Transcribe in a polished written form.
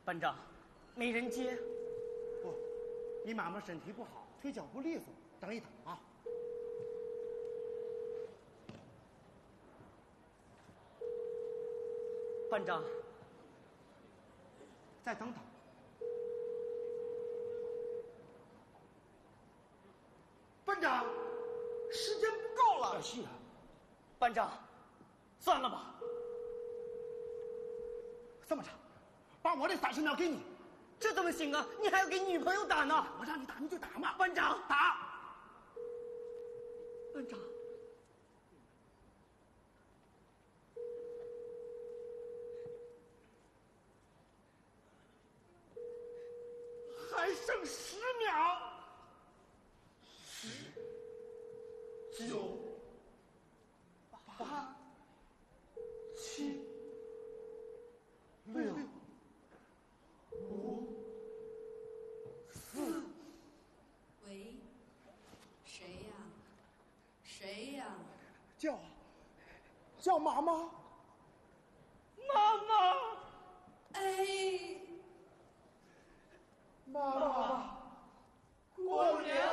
班长，没人接。 不，你妈妈身体不好，腿脚不利索，等一等啊。 班长， 再等等。班长，时间不够了。是啊， 班长，算了吧。 这么着，把我的30秒给你。 这怎么行啊？你还要给女朋友打呢。 我让你打你就打嘛。 班长， 打。 班长。 还剩10秒。10、9、8、7、6、5、4。 喂，谁呀？谁呀？ 叫妈妈。 妈妈。